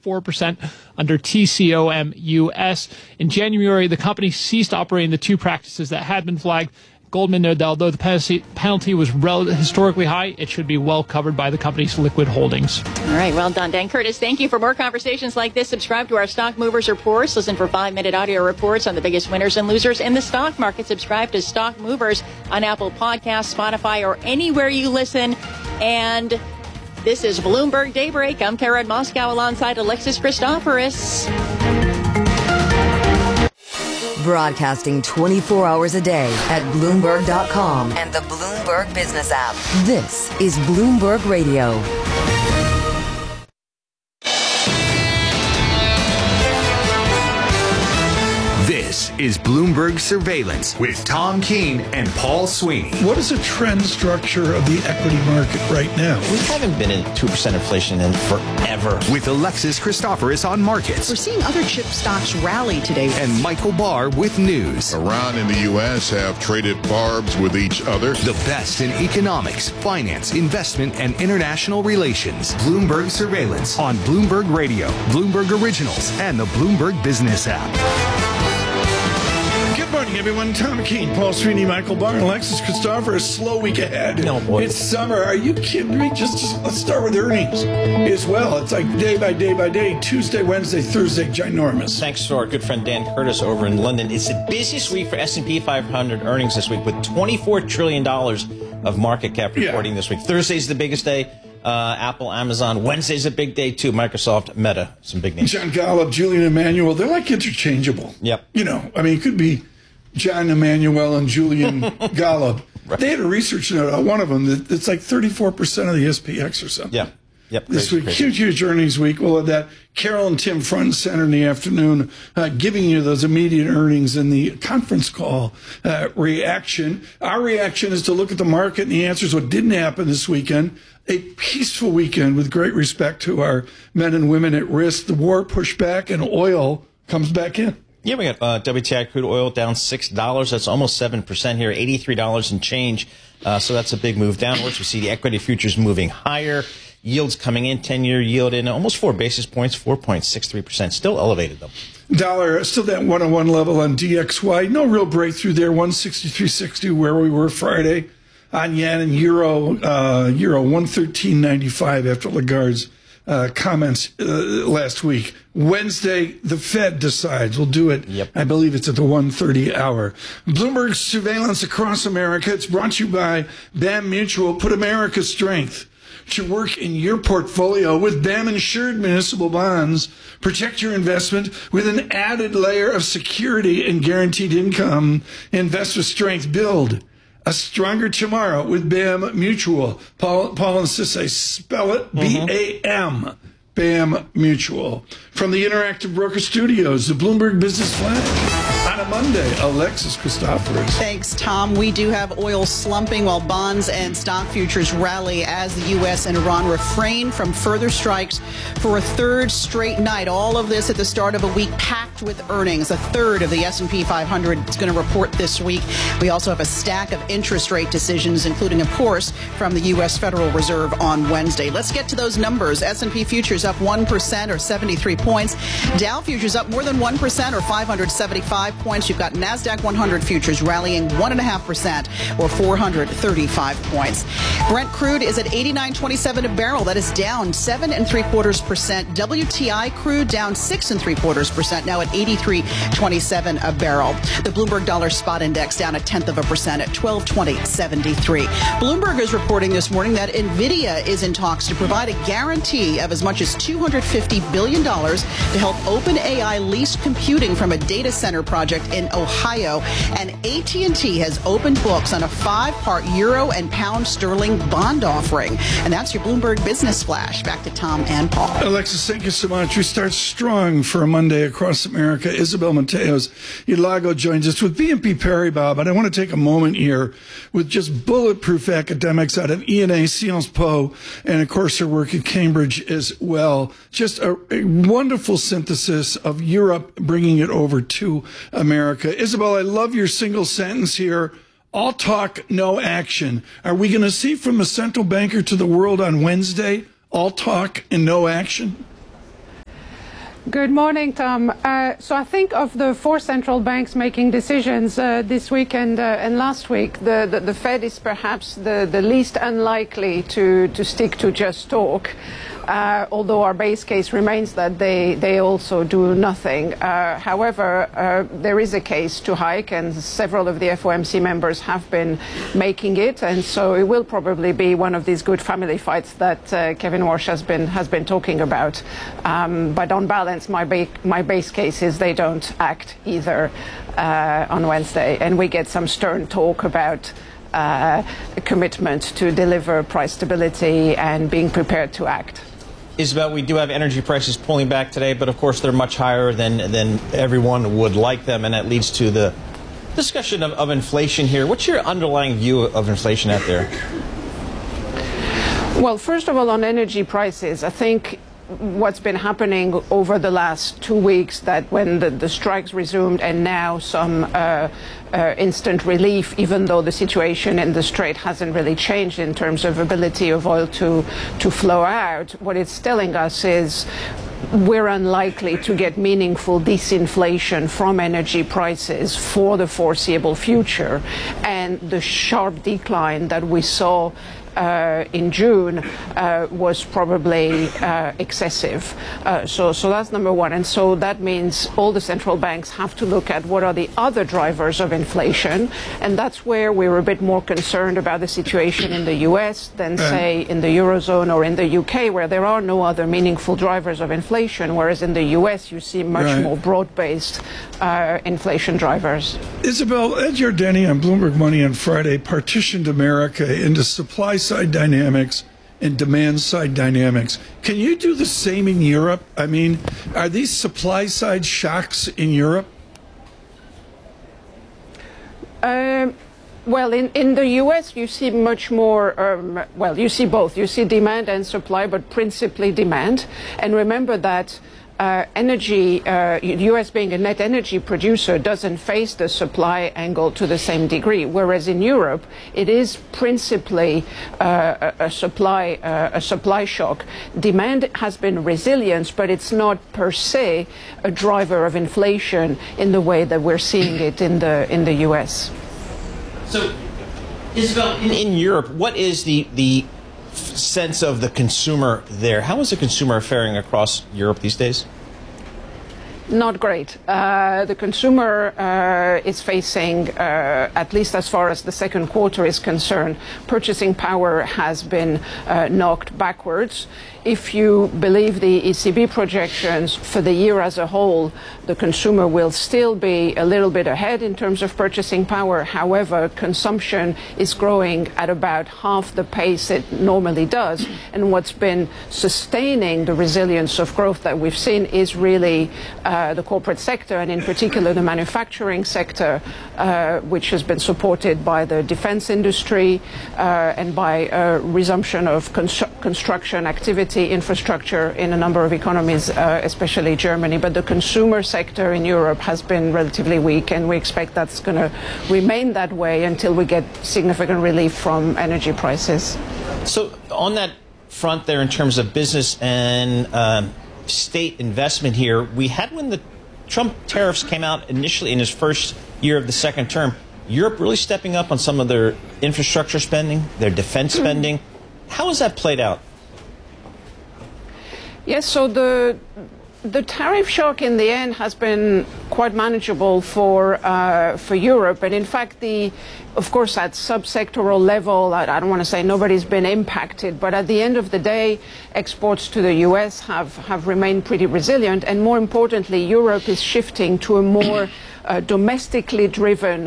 4% under TCOM US. In January, the company ceased operating the two practices that had been flagged. Goldman noted that although the penalty was historically high, it should be well covered by the company's liquid holdings. All right, well done, Dan Curtis. Thank you. For more conversations like this, subscribe to our Stock Movers Reports. Listen for 5-minute audio reports on the biggest winners and losers in the stock market. Subscribe to Stock Movers on Apple Podcasts, Spotify, or anywhere you listen. And this is Bloomberg Daybreak. I'm Karen Moscow alongside Alexis Christoforous. Broadcasting 24 hours a day at Bloomberg.com and the Bloomberg Business app. This is Bloomberg Radio. This is Bloomberg Surveillance with Tom Keene and Paul Sweeney. What is the trend structure of the equity market right now? We haven't been in 2% inflation in forever. With Alexis Christoforous on markets. We're seeing other chip stocks rally today. And Michael Barr with news. Iran and the U.S. have traded barbs with each other. The best in economics, finance, investment, and international relations. Bloomberg Surveillance on Bloomberg Radio, Bloomberg Originals, and the Bloomberg Business app. Good morning, everyone. Tom Keene, Paul Sweeney, Michael Barr, and Alexis Christoforous. Slow week ahead. No, boy. It's summer. Are you kidding me? Just let's start with earnings as well. It's like day by day by day. Tuesday, Wednesday, Thursday, ginormous. Thanks to our good friend Dan Curtis over in London. It's the busiest week for S&P 500 earnings this week with $24 trillion of market cap reporting this week. Thursday's the biggest day. Apple, Amazon. Wednesday's a big day, too. Microsoft, Meta, some big names. John Golub, Julian Emmanuel, they're like interchangeable. Yep. You know, I mean, it could be John Emmanuel and Julian Golub. Right. They had a research note on one of them that it's like 34% of the SPX or something. Yeah. Yep. This week, huge earnings week. We'll have that. Carol and Tim front and center in the afternoon, giving you those immediate earnings in the conference call reaction. Our reaction is to look at the market and the answers. What didn't happen this weekend? A peaceful weekend with great respect to our men and women at risk. The war pushed back and oil comes back in. Yeah, we got WTI crude oil down $6. That's almost 7% here, $83 and change. So that's a big move downwards. We see the equity futures moving higher. Yields coming in, 10-year yield in almost 4 basis points, 4.63%. Still elevated, though. Dollar, still that 101 level on DXY. No real breakthrough there, 163.60 where we were Friday. On yen and euro 113.95 after Lagarde's comments last week. Wednesday, the Fed decides. We'll do it. Yep. I believe it's at the 1:30 hour. Bloomberg Surveillance across America. It's brought to you by BAM Mutual. Put America's strength to work in your portfolio with BAM insured municipal bonds. Protect your investment with an added layer of security and guaranteed income. Invest with strength. Build a stronger tomorrow with BAM Mutual. Paul insists I spell it BAM. BAM Mutual. From the Interactive Broker Studios, the Bloomberg Business Flash. On a Monday, Alexis Christoforous. Thanks, Tom. We do have oil slumping while bonds and stock futures rally as the U.S. and Iran refrain from further strikes for a third straight night. All of this at the start of a week packed with earnings. A third of the S&P 500 is going to report this week. We also have a stack of interest rate decisions, including, of course, from the U.S. Federal Reserve on Wednesday. Let's get to those numbers. S&P futures up 1% or 73 points. Dow futures up more than 1% or 575 points. You've got NASDAQ 100 futures rallying 1.5% or 435 points. Brent crude is at 89.27 a barrel. That is down 7.75%. WTI crude down 6.75%, now at 83.27 a barrel. The Bloomberg Dollar Spot Index down 0.1% at 1220.73. Bloomberg is reporting this morning that NVIDIA is in talks to provide a guarantee of as much as $250 billion to help OpenAI lease computing from a data center project in Ohio. And AT&T has opened books on a 5-part euro and pound sterling bond offering. And that's your Bloomberg Business Flash. Back to Tom and Paul. Alexis, thank you so much. We start strong for a Monday across America. Isabel Mateos Ilago joins us with BNP Paribas, but I want to take a moment here with just bulletproof academics out of ENA, Sciences Po, and of course her work at Cambridge as well. Just a wonderful synthesis of Europe bringing it over to America. Isabel, I love your single sentence here. All talk, no action. Are we going to see from a central banker to the world on Wednesday, all talk and no action? Good morning, Tom. So I think of the four central banks making decisions this week and last week, the Fed is perhaps the least unlikely to stick to just talk. Although our base case remains that they also do nothing. However, there is a case to hike, and several of the FOMC members have been making it, and so it will probably be one of these good family fights that Kevin Walsh has been talking about. But on balance, my base case is they don't act either on Wednesday, and we get some stern talk about a commitment to deliver price stability and being prepared to act. Isabel, we do have energy prices pulling back today, but of course they're much higher than everyone would like them, and that leads to the discussion of inflation here. What's your underlying view of inflation out there? Well, first of all, on energy prices, I think what's been happening over the last 2 weeks, that when the strikes resumed and now some instant relief, even though the situation in the Strait hasn't really changed in terms of ability of oil to flow out, what it's telling us is we're unlikely to get meaningful disinflation from energy prices for the foreseeable future. And the sharp decline that we saw in June was probably excessive. So that's number one. And so that means all the central banks have to look at what are the other drivers of inflation. And that's where we're a bit more concerned about the situation in the US than, say, in the Eurozone or in the UK, where there are no other meaningful drivers of inflation, whereas in the US you see much more broad-based inflation drivers. Isabel, Ed Yardeni on Bloomberg Money on Friday partitioned America into supply-side dynamics and demand-side dynamics. Can you do the same in Europe? I mean, are these supply-side shocks in Europe? Well, in the U.S., you see much more, well, you see both. You see demand and supply, but principally demand. And remember that energy, U.S. being a net energy producer, doesn't face the supply angle to the same degree, whereas in Europe it is principally a supply shock. Demand has been resilient, but it's not per se a driver of inflation in the way that we're seeing it in the U.S. So, Isabel, in Europe, what is the sense of the consumer there? How is the consumer faring across Europe these days? Not great. The consumer is facing, at least as far as the second quarter is concerned, purchasing power has been knocked backwards. If you believe the ECB projections for the year as a whole, the consumer will still be a little bit ahead in terms of purchasing power. However, consumption is growing at about half the pace it normally does. And what's been sustaining the resilience of growth that we've seen is really the corporate sector, and in particular the manufacturing sector, which has been supported by the defense industry and by resumption of construction activity, infrastructure in a number of economies, especially Germany. But the consumer sector in Europe has been relatively weak, and we expect that's going to remain that way until we get significant relief from energy prices. So on that front there, in terms of business and state investment here, we had, when the Trump tariffs came out initially in his first year of the second term, Europe really stepping up on some of their infrastructure spending, their defense spending. How has that played out? Yes, so the tariff shock in the end has been quite manageable for Europe, and in fact, of course, at subsectoral level, I don't want to say nobody's been impacted, but at the end of the day, exports to the U.S. have remained pretty resilient, and more importantly, Europe is shifting to a more domestically driven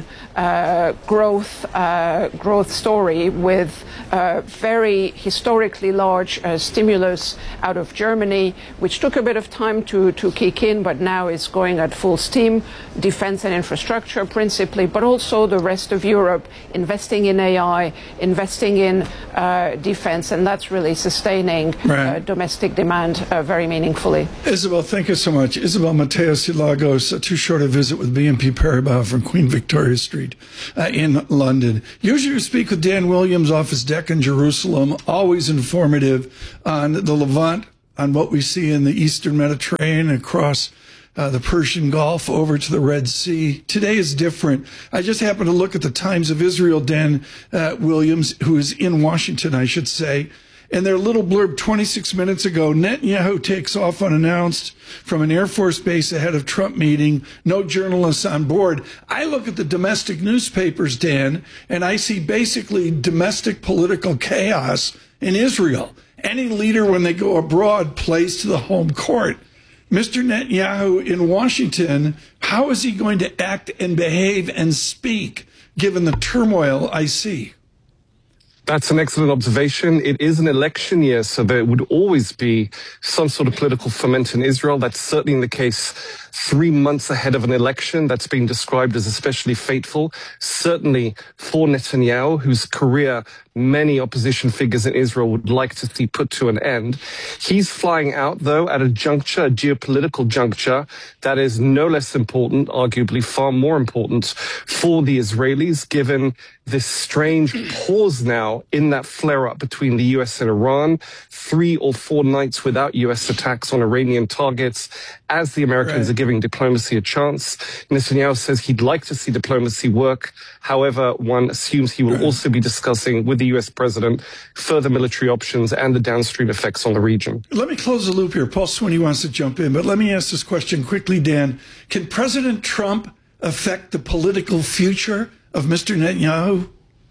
growth story, with very historically large stimulus out of Germany, which took a bit of time to kick in, but now is going at full steam. Defense and infrastructure principally, but also the rest of Europe investing in AI, investing in defense, and that's really sustaining domestic demand very meaningfully. Isabel, thank you so much. Isabel Mateos-Lagos, too short a visit with BNP Paribas from Queen Victoria Street in London. Usually we speak with Dan Williams off his deck in Jerusalem, always informative on the Levant, on what we see in the Eastern Mediterranean across the Persian Gulf over to the Red Sea. Today is different. I just happened to look at the Times of Israel, Dan Williams, who is in Washington, I should say, and their little blurb 26 minutes ago, Netanyahu takes off unannounced from an Air Force base ahead of Trump meeting, no journalists on board. I look at the domestic newspapers, Dan, and I see basically domestic political chaos in Israel. Any leader, when they go abroad, plays to the home court. Mr. Netanyahu in Washington, how is he going to act and behave and speak given the turmoil I see? That's an excellent observation. It is an election year, so there would always be some sort of political ferment in Israel. That's certainly the case 3 months ahead of an election that's been described as especially fateful, certainly for Netanyahu, whose career many opposition figures in Israel would like to see put to an end. He's flying out, though, at a juncture, a geopolitical juncture, that is no less important, arguably far more important for the Israelis, given this strange pause now in that flare-up between the U.S. and Iran, 3 or 4 nights without U.S. attacks on Iranian targets, as the Americans are giving diplomacy a chance. Netanyahu says he'd like to see diplomacy work. However, one assumes he will also be discussing with the U.S. president further military options and the downstream effects on the region. Let me close the loop here. Paul Sweeney wants to jump in, but let me ask this question quickly, Dan. Can President Trump affect the political future of Mr. Netanyahu?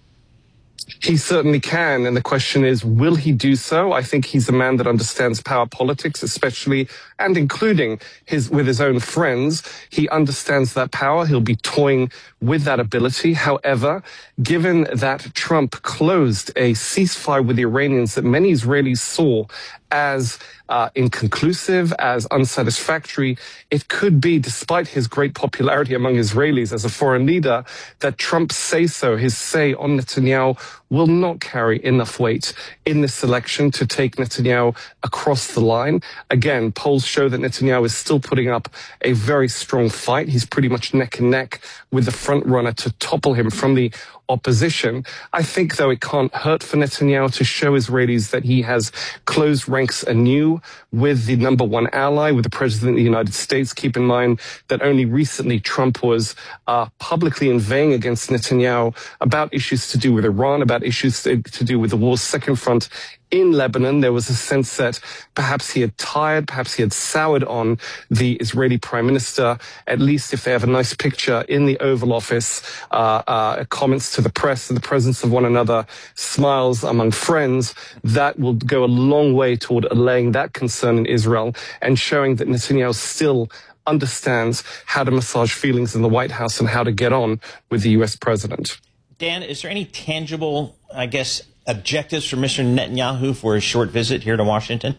He certainly can, and the question is, will he do so? I think he's a man that understands power politics, especially and including with his own friends. He understands that power. He'll be toying with that ability. However, given that Trump closed a ceasefire with the Iranians that many Israelis saw as inconclusive, as unsatisfactory, it could be, despite his great popularity among Israelis as a foreign leader, that Trump's say-so, his say on Netanyahu, will not carry enough weight in this election to take Netanyahu across the line. Again, polls show that Netanyahu is still putting up a very strong fight. He's pretty much neck and neck with the front runner to topple him from the opposition. I think, though, it can't hurt for Netanyahu to show Israelis that he has closed ranks anew with the number one ally, with the President of the United States. Keep in mind that only recently Trump was publicly inveighing against Netanyahu about issues to do with Iran, about issues to do with the war's second front in Lebanon. There was a sense that perhaps he had tired, perhaps he had soured on the Israeli prime minister, at least if they have a nice picture in the Oval Office, comments to the press in the presence of one another, smiles among friends. That will go a long way toward allaying that concern in Israel and showing that Netanyahu still understands how to massage feelings in the White House and how to get on with the U.S. president. Dan, is there any tangible, objectives for Mr. Netanyahu for his short visit here to Washington?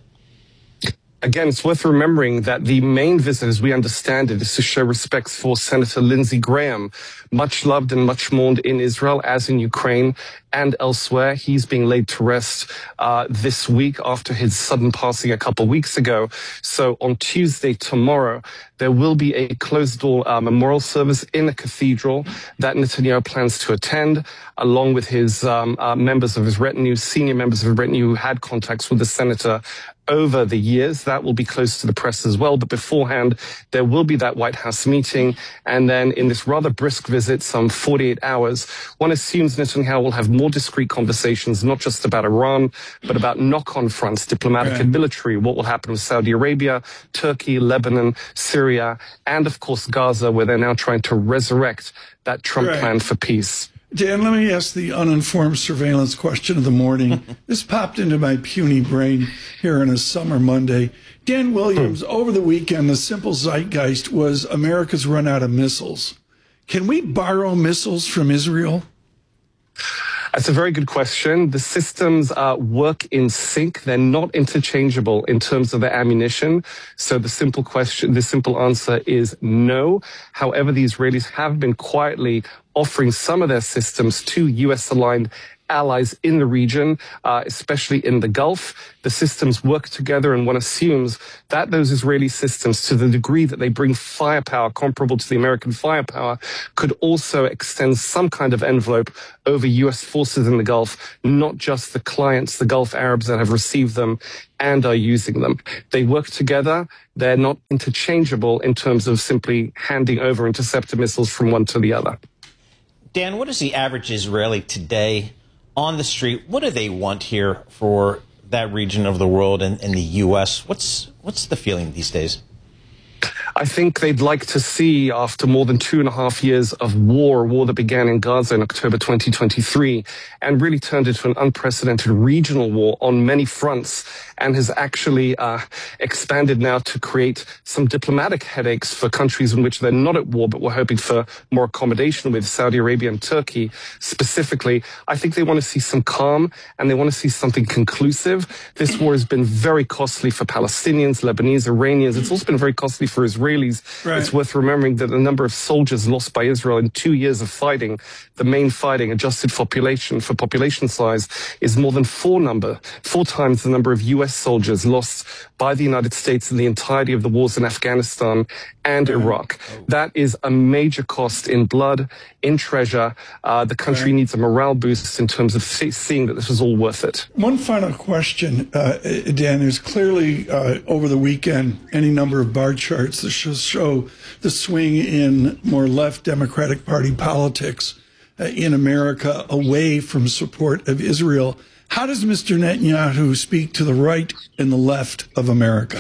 Again, it's worth remembering that the main visit, as we understand it, is to show respects for Senator Lindsey Graham, much loved and much mourned in Israel, as in Ukraine and elsewhere. He's being laid to rest this week after his sudden passing a couple of weeks ago. So on Tuesday, tomorrow, there will be a closed-door memorial service in a cathedral that Netanyahu plans to attend, along with his members of his retinue, senior members of his retinue who had contacts with the senator over the years. That will be close to the press as well. But beforehand, there will be that White House meeting. And then in this rather brisk visit, some 48 hours, one assumes Netanyahu will have more discreet conversations, not just about Iran, but about knock-on fronts, diplomatic and military, what will happen with Saudi Arabia, Turkey, Lebanon, Syria, and of course Gaza, where they're now trying to resurrect that Trump plan for peace. Dan, let me ask the uninformed surveillance question of the morning. This popped into my puny brain here on a summer Monday. Dan Williams, over the weekend, the simple zeitgeist was America's run out of missiles. Can we borrow missiles from Israel? That's a very good question. The systems work in sync. They're not interchangeable in terms of the ammunition. So the simple answer is no. However, the Israelis have been quietly offering some of their systems to U.S.-aligned allies in the region, especially in the Gulf. The systems work together, and one assumes that those Israeli systems, to the degree that they bring firepower comparable to the American firepower, could also extend some kind of envelope over U.S. forces in the Gulf, not just the clients, the Gulf Arabs that have received them and are using them. They work together. They're not interchangeable in terms of simply handing over interceptor missiles from one to the other. Dan, what is the average Israeli today on the street? What do they want here for that region of the world and the U.S.? What's the feeling these days? I think they'd like to see, after more than 2.5 years of war that began in Gaza in October 2023 and really turned into an unprecedented regional war on many fronts and has actually expanded now to create some diplomatic headaches for countries in which they're not at war, but we're hoping for more accommodation with, Saudi Arabia and Turkey specifically. I think they want to see some calm and they want to see something conclusive. This war has been very costly for Palestinians, Lebanese, Iranians. It's also been very costly for Israelis. Right. It's worth remembering that the number of soldiers lost by Israel in 2 years of fighting, the main fighting adjusted for population size, is more than 4 times the number of U.S. soldiers lost by the United States in the entirety of the wars in Afghanistan and Iraq. That is a major cost in blood, in treasure. The country needs a morale boost in terms of seeing that this is all worth it. One final question, Dan. There's clearly, over the weekend, any number of bar charts that show the swing in more left Democratic Party politics in America away from support of Israel. How does Mr. Netanyahu speak to the right and the left of America?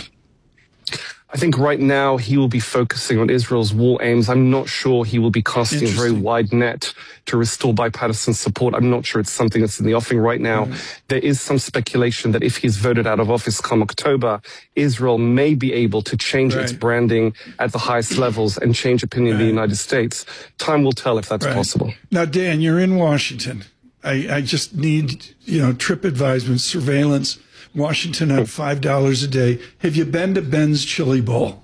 I think right now he will be focusing on Israel's war aims. I'm not sure he will be casting a very wide net to restore bipartisan support. I'm not sure it's something that's in the offing right now. There is some speculation that if he's voted out of office come October, Israel may be able to change its branding at the highest levels and change opinion in the United States. Time will tell if that's possible. Now, Dan, you're in Washington. I just need, trip advisement, surveillance. Washington at $5 a day. Have you been to Ben's Chili Bowl?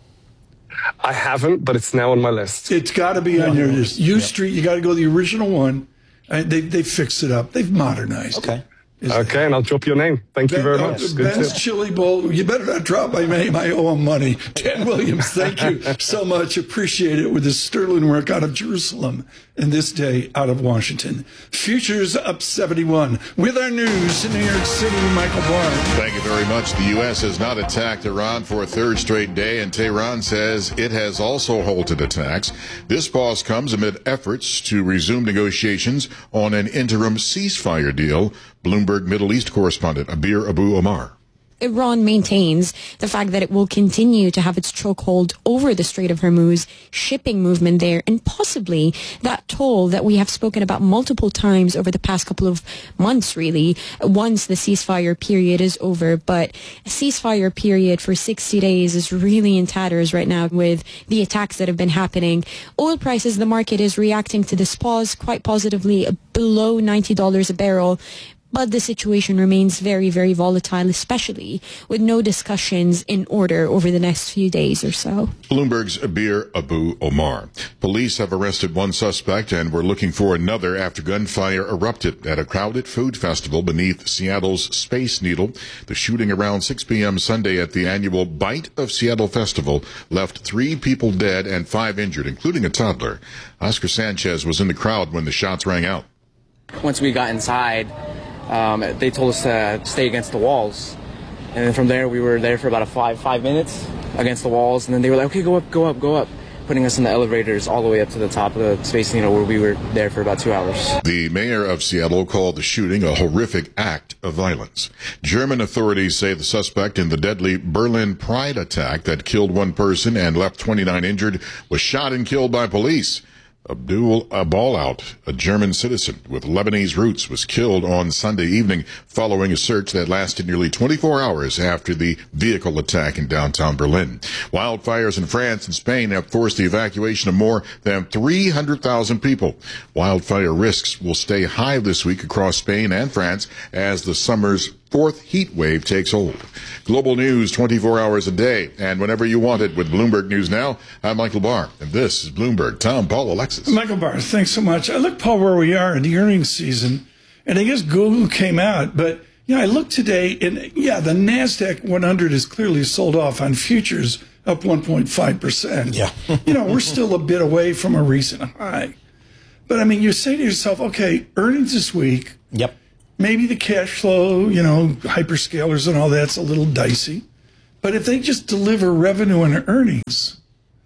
I haven't, but it's now on my list. It's got to be on your list. U Street, you got to go to the original one. They fixed it up. They've modernized it. Okay, and I'll drop your name. Thank you very much. Ben's Chili Bowl. You better not drop my name. I owe him money. Dan Williams, thank you so much. Appreciate it with his sterling work out of Jerusalem and this day out of Washington. Futures up 71. With our news in New York City, Michael Barr. Thank you very much. The U.S. has not attacked Iran for a third straight day, and Tehran says it has also halted attacks. This pause comes amid efforts to resume negotiations on an interim ceasefire deal. Bloomberg Middle East correspondent Abir Abu Omar. Iran maintains the fact that it will continue to have its chokehold over the Strait of Hormuz, shipping movement there, and possibly that toll that we have spoken about multiple times over the past couple of months, really, once the ceasefire period is over. But a ceasefire period for 60 days is really in tatters right now with the attacks that have been happening. Oil prices, the market is reacting to this pause quite positively, below $90 a barrel. But the situation remains very, very volatile, especially with no discussions in order over the next few days or so. Bloomberg's Abir Abu Omar. Police have arrested one suspect and were looking for another after gunfire erupted at a crowded food festival beneath Seattle's Space Needle. The shooting around 6 p.m. Sunday at the annual Bite of Seattle Festival left 3 people dead and 5 injured, including a toddler. Oscar Sanchez was in the crowd when the shots rang out. Once we got inside, they told us to stay against the walls. And then from there, we were there for about 5 minutes against the walls. And then they were like, okay, go up, putting us in the elevators all the way up to the top of the Space Needle, where we were there for about 2 hours. The mayor of Seattle called the shooting a horrific act of violence. German authorities say the suspect in the deadly Berlin Pride attack that killed 1 person and left 29 injured was shot and killed by police. Abdul Abalout, a German citizen with Lebanese roots, was killed on Sunday evening following a search that lasted nearly 24 hours after the vehicle attack in downtown Berlin. Wildfires in France and Spain have forced the evacuation of more than 300,000 people. Wildfire risks will stay high this week across Spain and France as the summer's 4th heat wave takes hold. Global news 24 hours a day and whenever you want it with Bloomberg News Now. I'm Michael Barr, and this is Bloomberg. Tom, Paul, Alexis. Michael Barr, thanks so much. Look, Paul, where we are in the earnings season, And I guess Google came out, but I looked today, and the NASDAQ 100 is clearly sold off on futures, up 1.5%. Yeah. We're still a bit away from a recent high. But, I mean, you say to yourself, okay, earnings this week. Yep. Maybe the cash flow, hyperscalers and all that's a little dicey. But if they just deliver revenue and earnings,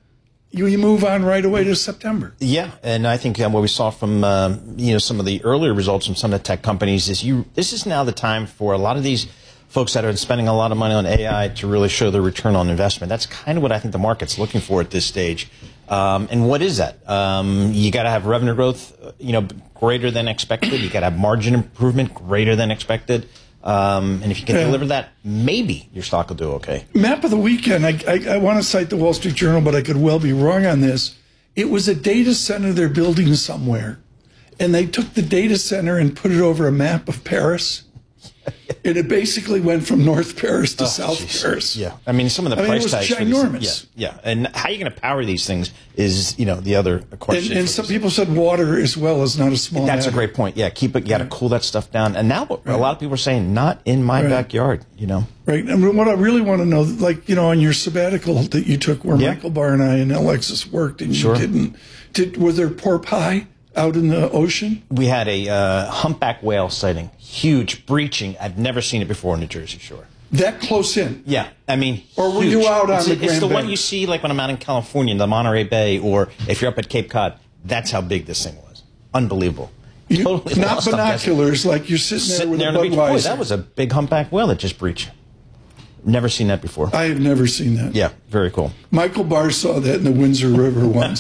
you move on right away to September. Yeah, and I think what we saw from some of the earlier results from some of the tech companies is this is now the time for a lot of these folks that are spending a lot of money on AI to really show their return on investment. That's kind of what I think the market's looking for at this stage. And what is that? You got to have revenue growth, greater than expected. You got to have margin improvement greater than expected. And if you can deliver that, maybe your stock will do okay. Map of the weekend, I want to cite the Wall Street Journal, but I could well be wrong on this. It was a data center they're building somewhere, and they took the data center and put it over a map of Paris. And it basically went from North Paris to South Paris. Yeah. I mean, some of the price tags. It was ginormous. Yeah. And how are you going to power these things is, the other question. And some people said water as well is not a small That's matter. a great point. Yeah. You got to cool that stuff down. And now a lot of people are saying, not in my backyard, Right. And what I really want to know, on your sabbatical that you took where Michael Barr and I and Alexis worked and you didn't, was there pork pie out in the ocean? We had a humpback whale sighting. Huge, breaching. I've never seen it before in the Jersey Shore. That close in? Yeah. I mean, or were you out on the Grand It's the Banks? one you see like when I'm out in California, in the Monterey Bay, or if you're up at Cape Cod. That's how big this thing was. Unbelievable. Totally not binoculars, like you're sitting there with a Budweiser. Boy, that was a big humpback whale that just breached. Never seen that before. I have never seen that. Yeah, very cool. Michael Barr saw that in the Windsor River once.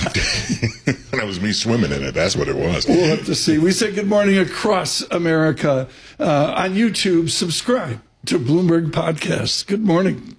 That was me swimming in it. That's what it was. We'll have to see. We say good morning across America. On YouTube, subscribe to Bloomberg Podcasts. Good morning.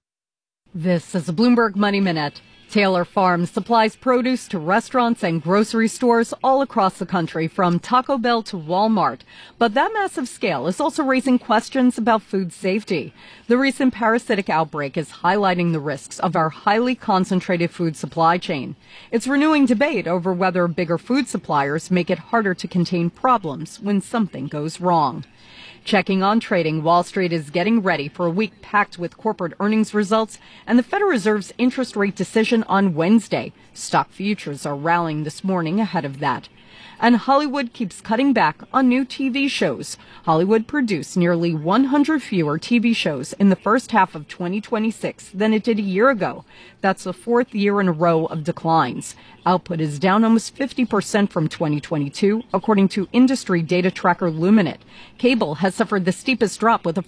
This is a Bloomberg Money Minute. Taylor Farms supplies produce to restaurants and grocery stores all across the country, from Taco Bell to Walmart. But that massive scale is also raising questions about food safety. The recent parasitic outbreak is highlighting the risks of our highly concentrated food supply chain. It's renewing debate over whether bigger food suppliers make it harder to contain problems when something goes wrong. Checking on trading, Wall Street is getting ready for a week packed with corporate earnings results and the Federal Reserve's interest rate decision on Wednesday. Stock futures are rallying this morning ahead of that. And Hollywood keeps cutting back on new TV shows. Hollywood produced nearly 100 fewer TV shows in the first half of 2026 than it did a year ago. That's the fourth year in a row of declines. Output is down almost 50% from 2022, according to industry data tracker Luminate. Cable has suffered the steepest drop with a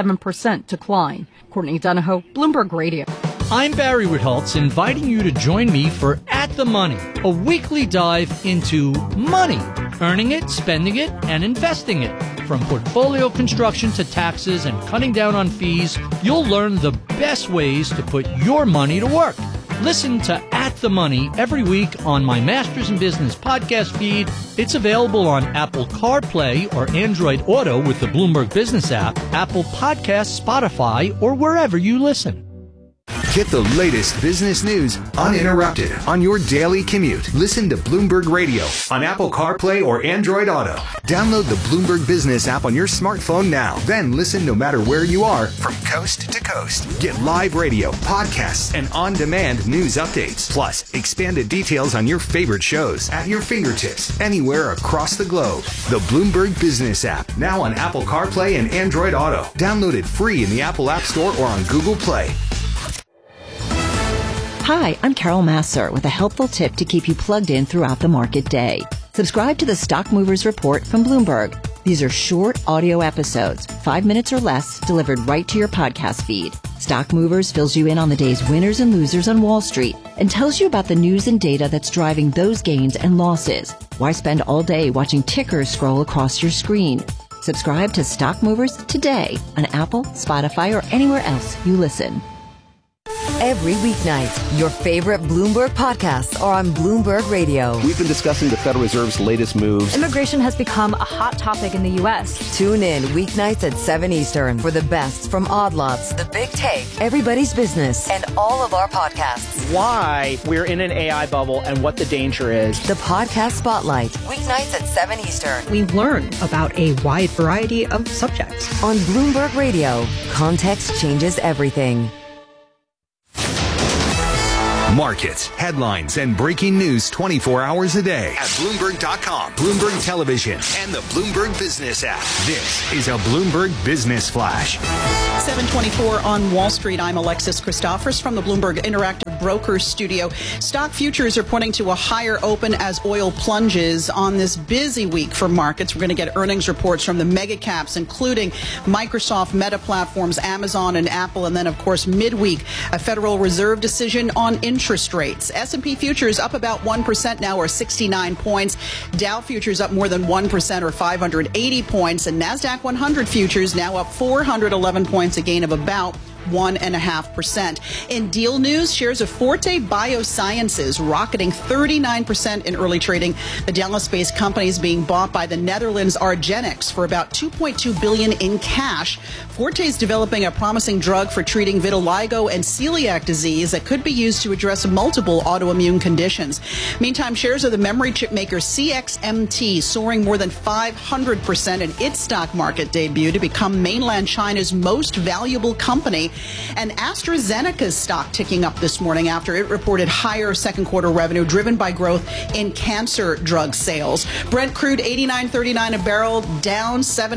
47% decline. Courtney Donahoe, Bloomberg Radio. I'm Barry Ritholtz, inviting you to join me for At the Money, a weekly dive into money, earning it, spending it, and investing it. From portfolio construction to taxes and cutting down on fees, you'll learn the best ways to put your money to work. Listen to At the Money every week on my Masters in Business podcast feed. It's available on Apple CarPlay or Android Auto with the Bloomberg Business app, Apple Podcasts, Spotify, or wherever you listen. Get the latest business news uninterrupted on your daily commute. Listen to Bloomberg Radio on Apple CarPlay or Android Auto. Download the Bloomberg Business app on your smartphone now. Then listen no matter where you are from coast to coast. Get live radio, podcasts, and on-demand news updates. Plus, expanded details on your favorite shows at your fingertips anywhere across the globe. The Bloomberg Business app, now on Apple CarPlay and Android Auto. Download it free in the Apple App Store or on Google Play. Hi, I'm Carol Massar with a helpful tip to keep you plugged in throughout the market day. Subscribe to the Stock Movers Report from Bloomberg. These are short audio episodes, 5 minutes or less, delivered right to your podcast feed. Stock Movers fills you in on the day's winners and losers on Wall Street and tells you about the news and data that's driving those gains and losses. Why spend all day watching tickers scroll across your screen? Subscribe to Stock Movers today on Apple, Spotify, or anywhere else you listen. every weeknight. Your favorite Bloomberg podcasts are on Bloomberg Radio. We've been discussing the Federal Reserve's latest moves. Immigration has become a hot topic in the U.S. Tune in weeknights at 7 Eastern for the best from Odd Lots, The Big Take, Everybody's Business, and all of our podcasts. Why we're in an AI bubble and what the danger is. The Podcast Spotlight, weeknights at 7 Eastern. We learn about a wide variety of subjects. On Bloomberg Radio, context changes everything. Markets, headlines, and breaking news 24 hours a day at Bloomberg.com, Bloomberg Television, and the Bloomberg Business app. This is a Bloomberg Business Flash. 7:24 on Wall Street. I'm Alexis Christophers from the Bloomberg Interactive Brokers Studio. Stock futures are pointing to a higher open as oil plunges on this busy week for markets. We're going to get earnings reports from the mega caps, including Microsoft, Meta Platforms, Amazon, and Apple. And then, of course, midweek, a Federal Reserve decision on interest rates. S&P futures up about 1% now, or 69 points. Dow futures up more than 1%, or 580 points. And NASDAQ 100 futures now up 411 points, a gain of about 1.5%. In deal news, shares of Forte Biosciences rocketing 39% in early trading. The Dallas-based company is being bought by the Netherlands Argenx for about $2.2 billion in cash. Forte is developing a promising drug for treating vitiligo and celiac disease that could be used to address multiple autoimmune conditions. Meantime, shares of the memory chip maker CXMT soaring more than 500% in its stock market debut to become mainland China's most valuable company. And AstraZeneca's stock ticking up this morning after it reported higher second quarter revenue driven by growth in cancer drug sales. Brent crude $89.39 a barrel, down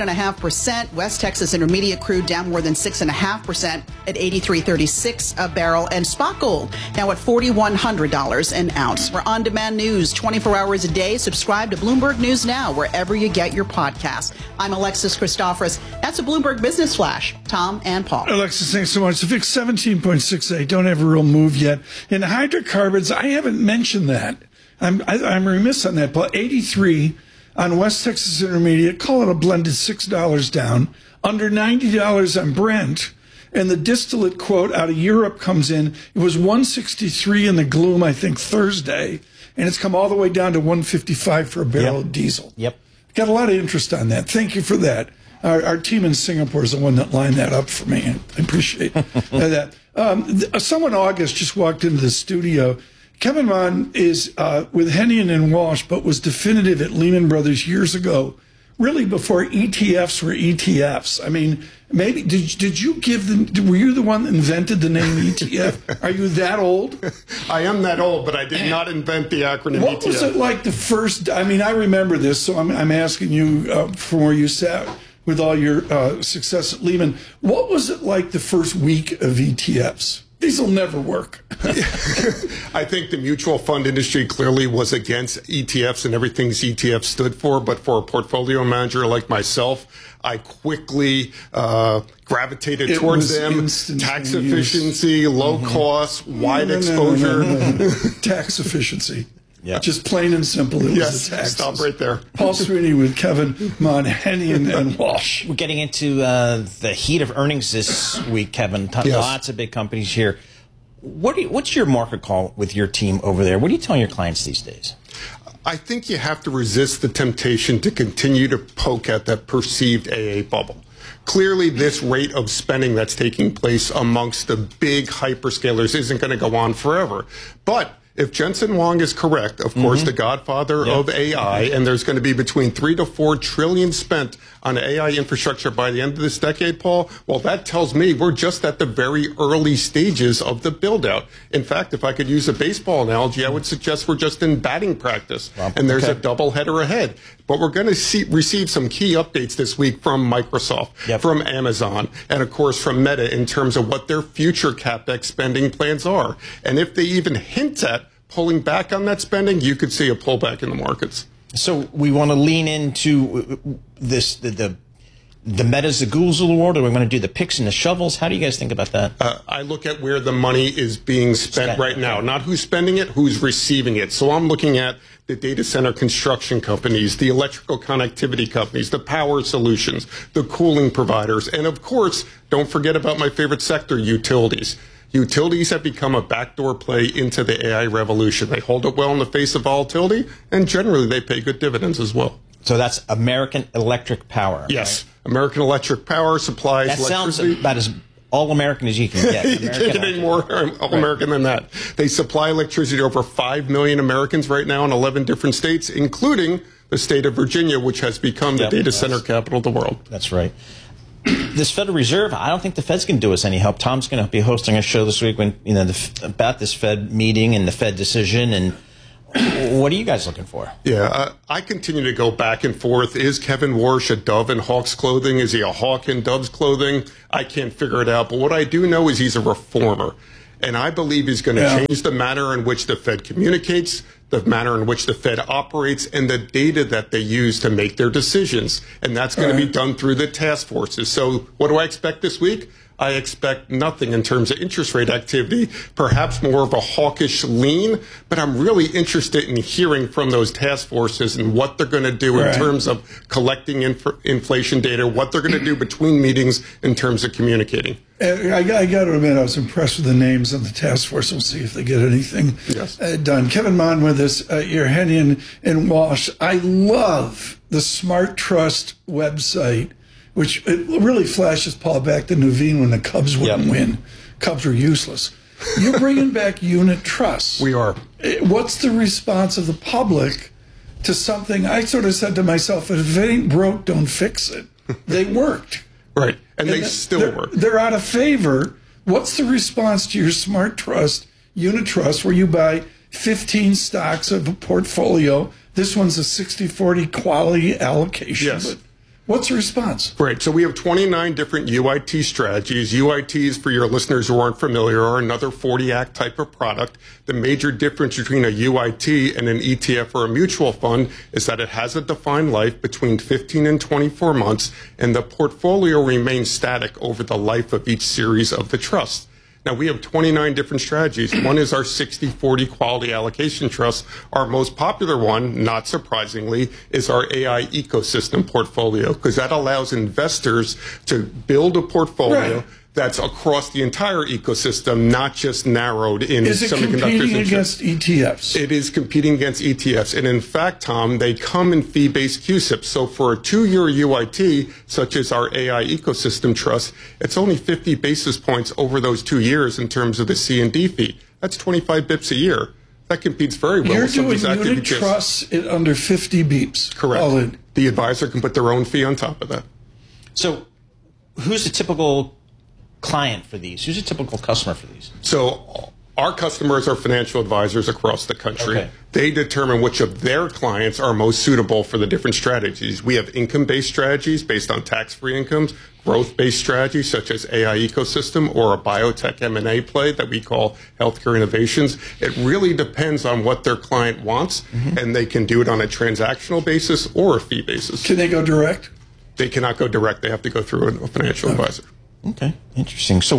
7.5%. West Texas Intermediate crude down more than 6.5% at $83.36 a barrel. And spot gold now at $4,100 an ounce. For on-demand news 24 hours a day, subscribe to Bloomberg News Now wherever you get your podcasts. I'm Alexis Christophers. That's a Bloomberg Business Flash. Tom and Paul. Alexis, thanks so much. The VIX 17.68. Don't have a real move yet. In hydrocarbons, I haven't mentioned that. I'm remiss on that, Paul. 83 on West Texas Intermediate. Call it a blended $6 down. Under $90 on Brent. And the distillate quote out of Europe comes in. It was 163 in the gloom, I think, Thursday. And it's come all the way down to 155 for a barrel of diesel. Yep. Got a lot of interest on that. Thank you for that. Our team in Singapore is the one that lined that up for me. I appreciate that. Someone in August just walked into the studio. Kevin Mon is with Hennion and Walsh, but was definitive at Lehman Brothers years ago, really before ETFs were ETFs. I mean, maybe did you give them? Were you the one that invented the name ETF? Are you that old? I am that old, but I did not invent the acronym ETF. What was it like the first? I mean, I remember this, so I'm asking you from where you sat with all your success at Lehman. What was it like the first week of ETFs? These will never work. I think the mutual fund industry clearly was against ETFs and everything ETFs stood for. But for a portfolio manager like myself, I quickly gravitated towards them. Tax efficiency, low cost, wide exposure. No. Tax efficiency. Yeah. Just plain and simple. It was the taxes. Stop right there. Paul Sweeney with Kevin Mon, Hennion, and Walsh. We're getting into the heat of earnings this week, Kevin. Lots of big companies here. What's your market call with your team over there? What are you telling your clients these days? I think you have to resist the temptation to continue to poke at that perceived AA bubble. Clearly, this rate of spending that's taking place amongst the big hyperscalers isn't going to go on forever. But if Jensen Huang is correct, of course, the godfather of AI, and there's going to be between $3 to $4 trillion spent on AI infrastructure by the end of this decade, Paul, well, that tells me we're just at the very early stages of the build-out. In fact, if I could use a baseball analogy, I would suggest we're just in batting practice, and there's a doubleheader ahead. But we're going to receive some key updates this week from Microsoft, from Amazon, and, of course, from Meta in terms of what their future CapEx spending plans are. And if they even hint at pulling back on that spending, you could see a pullback in the markets. So we want to lean into this, the Metas, the Googles of the world, or we're going to do the picks and the shovels. How do you guys think about that? I look at where the money is being spent right now, not who's spending it, who's receiving it. So I'm looking at the data center construction companies, the electrical connectivity companies, the power solutions, the cooling providers, and of course, don't forget about my favorite sector, utilities. Utilities have become a backdoor play into the AI revolution. They hold up well in the face of volatility, and generally they pay good dividends as well. So that's American Electric Power. Yes. Right? American Electric Power supplies that electricity. Sounds about as all-American as you can get. You can't get any more all-American than that. They supply electricity to over 5 million Americans right now in 11 different states, including the state of Virginia, which has become the data center capital of the world. That's right. This Federal Reserve, I don't think the Fed's going to do us any help. Tom's going to be hosting a show this week about this Fed meeting and the Fed decision. And what are you guys looking for? Yeah, I continue to go back and forth. Is Kevin Warsh a dove in hawk's clothing? Is he a hawk in dove's clothing? I can't figure it out. But what I do know is he's a reformer. And I believe he's going to change the manner in which the Fed communicates, the manner in which the Fed operates, and the data that they use to make their decisions. And that's going to be done through the task forces. So what do I expect this week? I expect nothing in terms of interest rate activity, perhaps more of a hawkish lean, but I'm really interested in hearing from those task forces and what they're going to do in terms of collecting inflation data, what they're going to do between meetings in terms of communicating. I got to admit, I was impressed with the names of the task force. We'll see if they get anything done. Kevin Mon with us, Yerhenian and Walsh. I love the Smart Trust website, which it really flashes Paul back to Nuveen when the Cubs wouldn't win. Cubs were useless. You're bringing back unit trusts. We are. What's the response of the public to something? I sort of said to myself, if it ain't broke, don't fix it. They worked. Right. And they still work. They're out of favor. What's the response to your Smart Trust, unit trust, where you buy 15 stocks of a portfolio? This one's a 60-40 quality allocation. Yes. But what's the response? Great. So we have 29 different UIT strategies. UITs, for your listeners who aren't familiar, are another 40 Act type of product. The major difference between a UIT and an ETF or a mutual fund is that it has a defined life between 15 and 24 months, and the portfolio remains static over the life of each series of the trust. Now, we have 29 different strategies. One is our 60-40 quality allocation trust. Our most popular one, not surprisingly, is our AI ecosystem portfolio, because that allows investors to build a portfolio that's across the entire ecosystem, not just narrowed in Is it semiconductors. competing against ETFs? It is competing against ETFs. And in fact, Tom, they come in fee-based CUSIPs. So for a 2-year UIT, such as our AI ecosystem trust, it's only 50 basis points over those 2 years in terms of the C&D fee. That's 25 bips a year. That competes very well. You're doing unit trusts at under 50 beeps. Correct. All in. The advisor can put their own fee on top of that. So who's the typical client for these? Who's a typical customer for these? So our customers are financial advisors across the country. Okay. They determine which of their clients are most suitable for the different strategies. We have income-based strategies based on tax-free incomes, growth-based strategies such as AI ecosystem or a biotech M&A play that we call healthcare innovations. It really depends on what their client wants, and they can do it on a transactional basis or a fee basis. Can they go direct? They cannot go direct. They have to go through a financial advisor. Okay, interesting. So